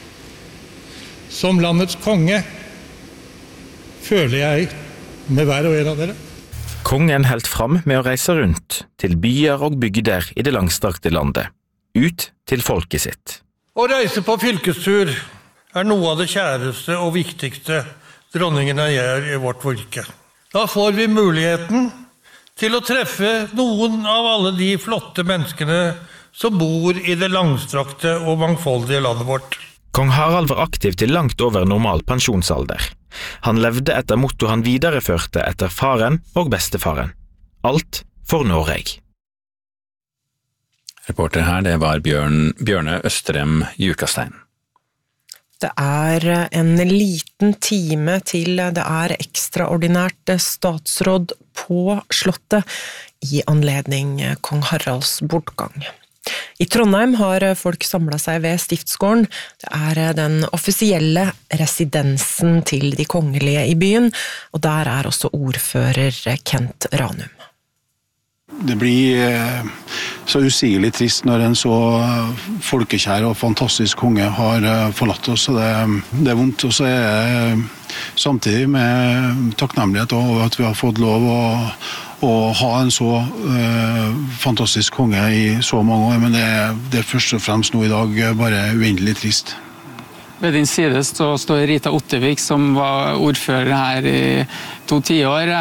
Som landets konge føler jeg med hver og en av dere. Kongen helt fram med å reise rundt til byer og bygder i det langstrakte landet, ut til folket sitt. Å reise på fylkestur noe av det kjæreste og viktigste dronningene gjør i vårt fylke. Da får vi muligheten til å treffe noen av alle de flotte menneskene som bor i det langstrakte og mangfoldige landet vårt. Kong Harald var aktiv til langt over normal pensjonsalder. Han levde etter motto han videreførte etter faren og bestefaren. Alt for Norge. Reporter her, det var Bjørne Østrem Jukastein. Det en liten time til det ekstraordinært statsråd på slottet i anledning kong Haralds bortgang. I Trondheim har folk samlet seg ved Stiftsgården. Det den offisielle residensen til de kongelige i byen, og der også ordfører Kent Ranum. Det blir så usigelig trist når en så folkekjær og fantastisk konge har forlatt oss, så det vondt. Og så samtidig med takknemlighet over at vi har fått lov å ha en så fantastisk konge i så mange år, men det først og fremst nå i dag bare uendelig trist. Ved din side står Rita Ottevik, som var ordfører her i 2 tiår.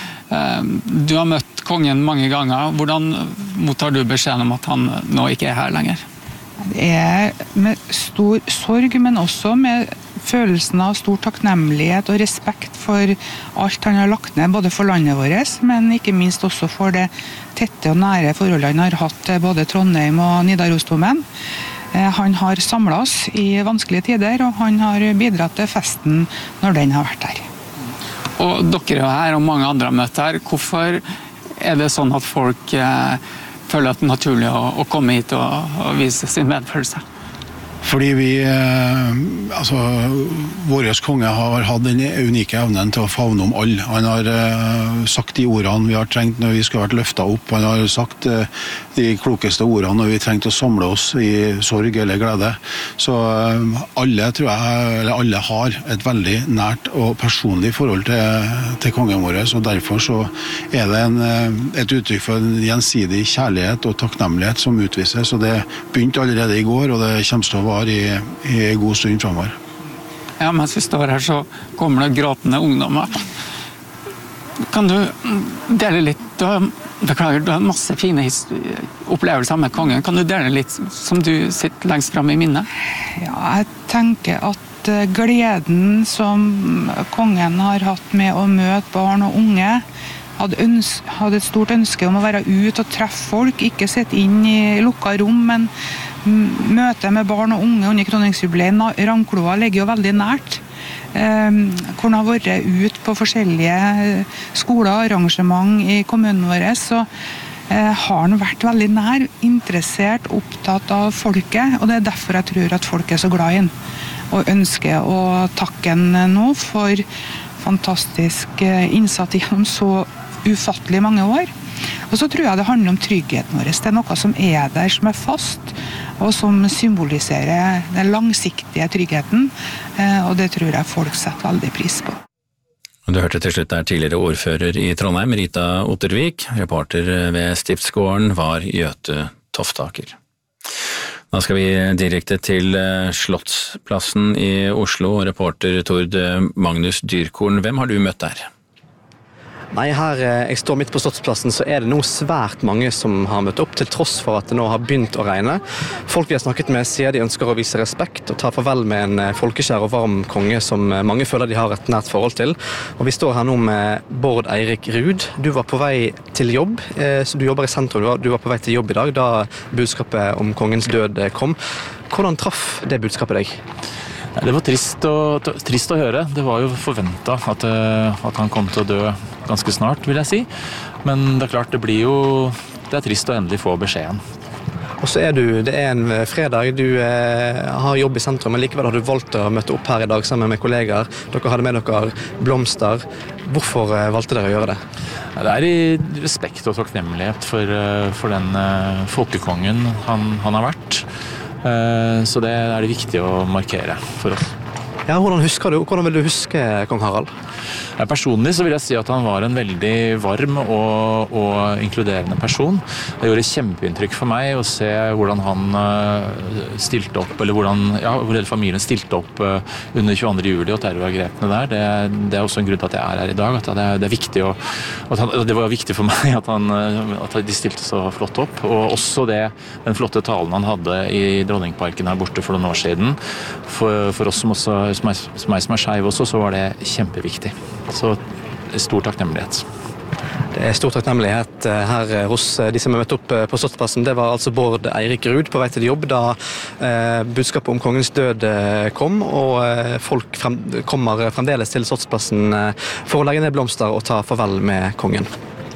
Du har møtt kongen mange ganger. Hvordan mottar du beskjeden om at han nå ikke her lenger? Det med stor sorg, men også med følelsen av stor takknemlighet og respekt for alt han har lagt ned, både for landet vårt, men ikke minst også for det tette og nære forholdet han har hatt til både Trondheim og Nidarosdomen. Han har samlet oss i vanskelige tider, og han har bidratt til festen når den har vært der. Og dere her, og mange andre har møtt her, hvorfor det sånn at folk føler at det naturlig å komme hit og vise sin medfølelse? Fordi våres konge har hatt den unike evnen til å favne om alle. Han har sagt de ordene vi har trengt når vi skal ha vært løftet opp. Han har sagt de klokeste ordene når vi trengte å samle oss i sorg eller glede. Så alle har et veldig nært og personlig forhold til kongen vår, og derfor så det et uttrykk for en gjensidig kjærlighet og takknemlighet som utvises, og det begynte allerede i går, og det kommer til å vare i en god stund fremover. Ja, mens vi står her så kommer det gråtende ungdommer. Kan du dele litt, du har masse fine opplevelser med kongen, kan du dele litt som du sitter lengst frem i minnet? Ja, jeg tenker at gleden som kongen har hatt med å møte barn og unge, hadde et stort ønske om å være ut og treffe folk, ikke sitte inn i lukket rom, men møte med barn og unge under kroningsjubileet. Ravnkloa ligger jo veldig nært. Hvor han har vært ut på forskjellige skoler og arrangement i kommunen vår, så har han vært veldig nær, interessert, opptatt av folket, og det er derfor jeg tror at folk er så glad i han, og ønsker å takke han nå for fantastisk innsats gjennom så ufattelig mange år. Og så tror jeg det handler om tryggheten vår. Det er noe som er der, som er fast, og som symboliserer den langsiktige tryggheten, og det tror jeg folk setter veldig pris på. Du hørte til slutt der tidligere ordfører i Trondheim, Rita Ottervik. Reporter ved Stiftsgården var Gjøte Toftaker. Da skal vi direkte til Slottsplassen i Oslo. Reporter Tord Magnus Dyrkorn, hvem har du møtt der? Nei, her jeg står midt på Slottsplassen, så er det nå svært mange som har møtt opp, til tross for at det nå har begynt å regne. Folk vi har snakket med sier de ønsker å vise respekt og ta farvel med en folkekjær og varm konge som mange føler de har et nært forhold til. Og vi står her nå med Bård Eirik Ruud. Du var på vei til jobb, så du jobber i sentrum. Du var på vei til jobb i dag da budskapet om kongens død kom. Hvordan traff det budskapet deg? Det var trist å høre. Det var jo forventet at han kom til å dø ganske snart, vil jeg si. Men det er klart, det er trist å endelig få beskjeden. Og så det er en fredag, du har jobb i sentrum, men likevel har du valgt å møte opp her i dag sammen med kollegaer. Dere hadde med dere blomster. Hvorfor valgte dere å gjøre det? Det er i respekt og takknemlighet for den folkekongen han har vært. Så det er det viktig å markere for oss. Ja, hvordan vil du huske kong Harald? Personlig så vil jeg si at han var en veldig varm og inkluderende person. Det gjorde kjempeinntrykk for meg å se hvordan han stilte opp, eller hvordan hele familien stilte opp under 22. juli og terrorangrepene der. Det er også en grunn til at jeg er her i dag, at det er viktig det var viktig for meg at de stilte så flott opp, og også den flotte talen han hadde i Dronningparken her borte for noen år siden. For oss som er skeive også, så var det kjempeviktig. Så stor takknemlighet. Det er stor takknemlighet her hos de som har møtt opp på Slottsplassen. Det var altså Bård Eirik Ruud på vei til jobb da budskapet om kongens død kom, og folk kommer fremdeles til Slottsplassen for å legge ned blomster og ta farvel med kongen.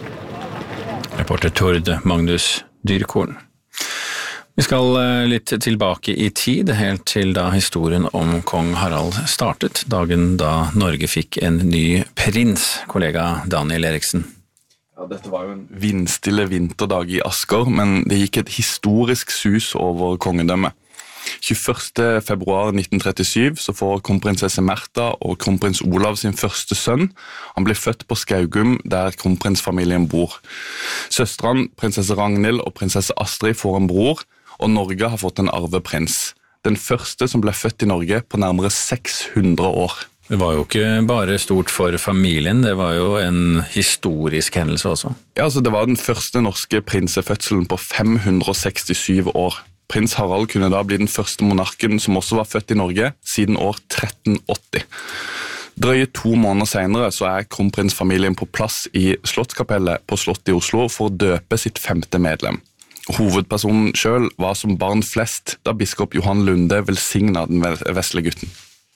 Reporter Tord Magnus Dyrkorn. Vi skal litt tilbake i tid, helt til da historien om kong Harald startet, dagen da Norge fikk en ny prins, kollega Daniel Eriksen. Ja, dette var jo en vindstille vinterdag i Asker, men det gikk et historisk sus over kongedømmet. 21. februar 1937 så får kronprinsesse Märtha og kronprins Olav sin første sønn. Han blir født på Skaugum, der kronprinsfamilien bor. Søstrene, prinsesse Ragnhild og prinsesse Astrid får en bror, og Norge har fått en arveprins. Den første som ble født i Norge på nærmere 600 år. Det var jo ikke bare stort for familien, det var jo en historisk hendelse også. Ja, altså det var den første norske prinsefødselen på 567 år. Prins Harald kunne da bli den første monarken som også var født i Norge, siden år 1380. Drøye 2 måneder senere så er kronprinsfamilien på plass i Slottskapellet på Slottet i Oslo for å døpe sitt 5. medlem. Hovedpersonen selv var som barn flest da biskop Johan Lunde velsignet den vesle gutten.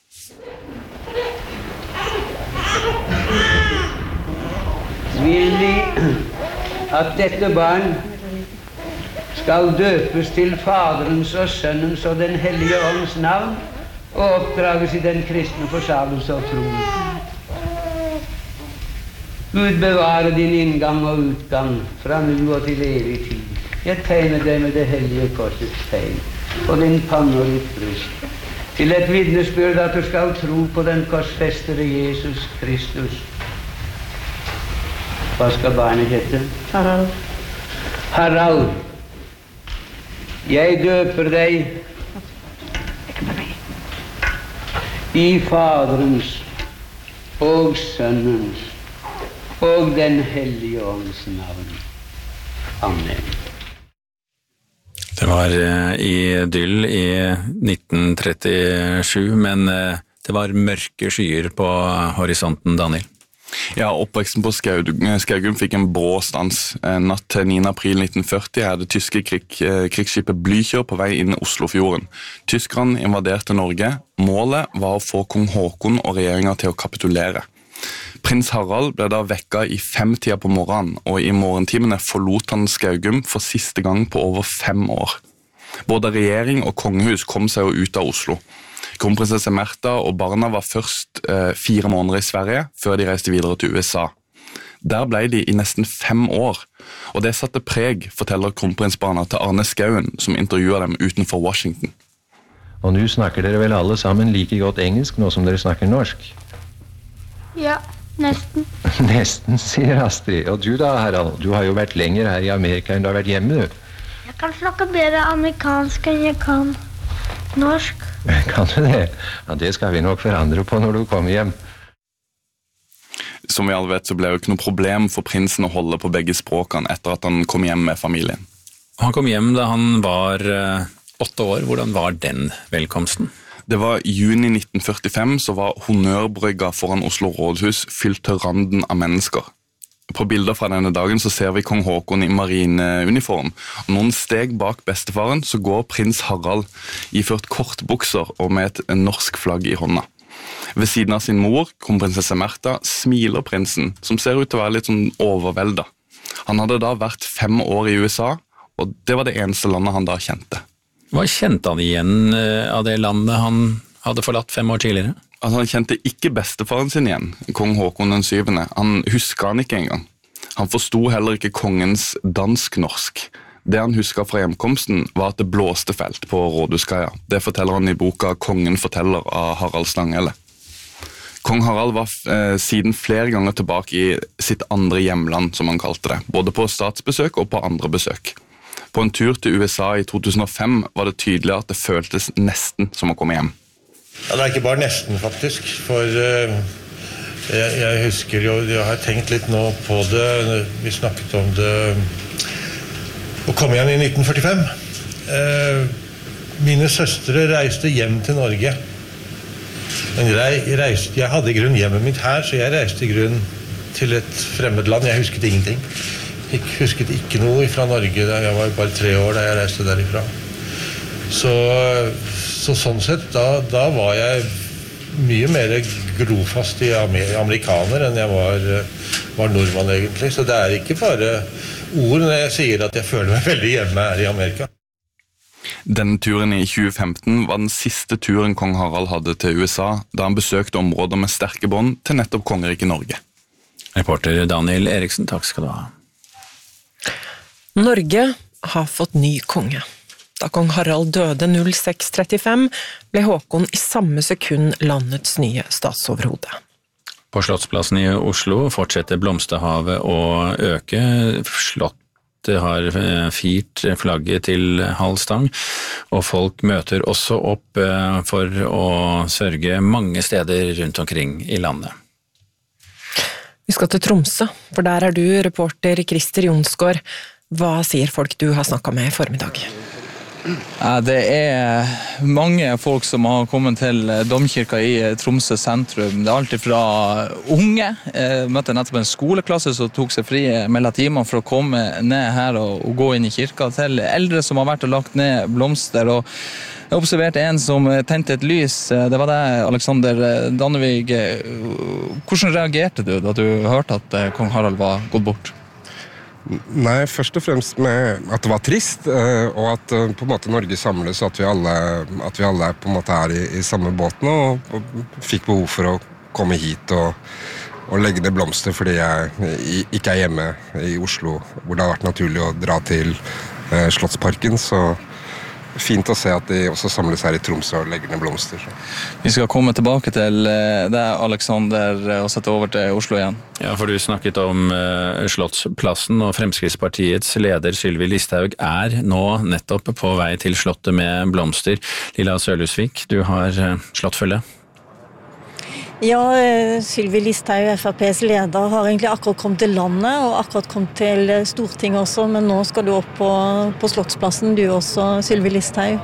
Vil vi at dette barn skal døpes til Faderens og Sønnens og den hellige ånds navn og oppdrages i den kristne forsagelse og tro. Gud bevare din inngang og utgang fra nu og til evig tid. Jeg tegner deg med det hellige korsets tegn på din panne og ditt bryst, til et vitnesbyrd at du skal tro på den korsfestede Jesus Kristus. Hva skal barnet hete? Harald. Harald, jeg døper deg i Faderens og Sønnens og den hellige ånds navn. Amen. Det var idyll i 1937, men det var mørke skyer på horisonten, Daniel. Ja, oppveksten på Skaugum fikk en brå stans. Natt til 9. april 1940 er det tyske krigsskipet Blücher på vei inn i Oslofjorden. Tyskerne invaderte Norge. Målet var å få kong Håkon og regjeringen til å kapitulere. Prins Harald ble da vekket i 5-tida på morgenen, og i morgentimene forlot han Skaugum for siste gang på over 5 år. Både regjering og kongehus kom seg jo ut av Oslo. Kronprinsesse Märtha og barna var først 4 måneder i Sverige, før de reiste videre til USA. Der ble de i nesten 5 år, og det satte preg, forteller kronprinsbarna til Arne Skauen, som intervjuer dem utenfor Washington. Og nå snakker dere vel alle sammen like godt engelsk nå som dere snakker norsk? Ja, nesten. Nesten, sier Astrid. Og du da, Harald? Du har jo vært lenger her i Amerika enn du har vært hjemme, du. Jeg kan snakke bedre amerikansk enn jeg kan norsk. Kan du det? Ja, det skal vi nok forandre på når du kommer hjem. Som vi alle vet så ble det jo ikke noe problem for prinsen å holde på begge språkene etter at han kom hjem med familien. Han kom hjem da han var 8 år. Hvordan var den velkomsten? Det var juni 1945, så var honnørbrygga foran Oslo rådhus fylt til randen av mennesker. På bilder fra denne dagen så ser vi kong Håkon i marineuniform. Og noen steg bak bestefaren så går prins Harald iført kortbukser og med et norsk flagg i hånda. Ved siden av sin mor, kronprinsesse Märtha, smiler prinsen, som ser ut til å være litt sånn overveldet. Han hadde da vært 5 år i USA, og det var det eneste landet han da kjente. Hva kjente han igjen av det landet han hadde forlatt 5 år tidligere? Altså, han kjente ikke bestefaren sin igjen, kong Håkon den 7. Han husker han ikke engang. Han forstod heller ikke kongens dansk-norsk. Det han husker fra hjemkomsten var at det blåste felt på Rådhuskaia. Det forteller han i boka Kongen forteller av Harald Stanghelle. Kong Harald var siden flere ganger tilbake i sitt andre hjemland, som han kalte det, både på statsbesøk og på andre besøk. På en tur til USA i 2005 var det tydelig at det føltes nesten som å komme hjem. Ja, det er ikke bare nesten faktisk, for jeg husker jo, jeg har tenkt litt nå på det, vi snakket om det å komme igjen i 1945. Mine søstre reiste hjem til Norge, men jeg hadde i grunn hjemmet mitt her, så jeg reiste i grunn til et fremmed land. Jeg husket ingenting. Jeg husket ikke noe fra Norge, jeg var bare 3 år da jeg reiste derifra. Så sånn sett, da var jeg mye mer grofast i amerikaner enn jeg var nordmann egentlig. Så det er ikke bare ord når jeg sier at jeg føler meg veldig hjemme her i Amerika. Denne turen i 2015 var den siste turen kong Harald hadde til USA, da han besøkte områder med sterke bånd til nettopp kongeriket Norge. Reporter Daniel Eriksen, takk skal du ha. Norge har fått ny konge. Da kong Harald døde 0635, ble Håkon i samme sekund landets nye statsoverhode. På Slottsplassen i Oslo fortsetter blomsterhavet å øke. Slottet har firt flagget til halv stang, og folk møter også opp for å sørge mange steder rundt omkring i landet. Vi skal til Tromsø, for der er du reporter Christer Jonsgaard. Hva sier folk du har snakket med i formiddag? Det er mange folk som har kommet til domkirka i Tromsø sentrum. Det er alt fra unge. Jeg møtte nettopp en skoleklasse som tok seg fri mellom timer for å komme ned her og gå inn i kirka, til eldre som har vært og lagt ned blomster. Og jeg observerte en som tente et lys. Det var deg, Alexander Dannevig. Hvordan reagerte du da du hørte at kong Harald var gått bort? Nei, først og fremst med at det var trist, og at på en måte Norge samles, at vi alle på en måte er i samme båten, og fikk behov for å komme hit og legge ned blomster, fordi jeg ikke er hjemme i Oslo, hvor det har vært naturlig å dra til Slottsparken, så fint å se at de også samles her i Tromsø og legger ned blomster. Vi skal komme tilbake til deg, Alexander, og sette over til Oslo igjen. Ja, for du snakket om Slottsplassen, og Fremskrittspartiets leder Sylvi Listhaug er nå nettopp på vei til Slottet med blomster. Lilla Sørlusvik, du har slottfølge. Ja, Sylvi Listhaug, FrPs leder, har egentlig akkurat kommet til landet, og akkurat kommet til Stortinget også, men nå skal du opp på Slottsplassen, du også, Sylvi Listhaug.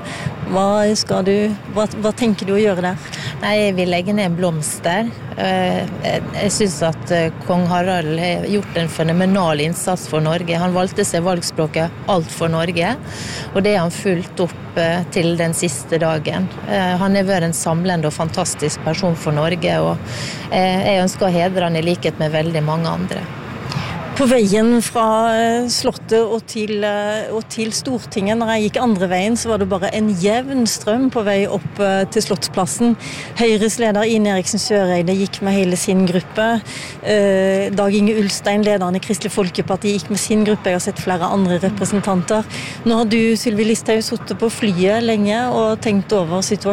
Hva tenker du å gjøre der? Nei, jeg vil legge ned blomster. Jeg synes at kong Harald har gjort en fenomenal innsats for Norge. Han valgte seg valgspråket Alt for Norge, og det har han fulgt opp til den siste dagen. Han har vært en samlende og fantastisk person for Norge, og jeg ønsker å hedre han i likhet med veldig mange andre. På veien fra Slottet og til Stortinget, når jeg gikk andre veien, så var det bare en jevn strøm på vei opp til Slottsplassen. Høyres leder Ine Eriksen Søreide gikk med hele sin gruppe. Dag Inge Ulstein, lederen i Kristelig Folkeparti, gikk med sin gruppe. Jeg har sett flere andre representanter. Nå har du, Sylvi Listhaug, sittet på flyet lenge og tenkt over situasjonen.